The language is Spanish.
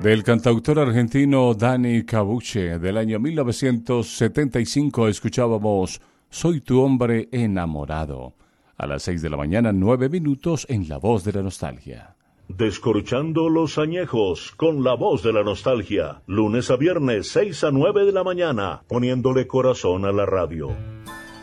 Del cantautor argentino Dani Cabuche, del año 1975, escuchábamos Soy tu hombre enamorado. A las 6 de la mañana, 9 minutos, en La Voz de la Nostalgia. Descorchando los añejos con La Voz de la Nostalgia. Lunes a viernes, 6 a 9 de la mañana, poniéndole corazón a la radio.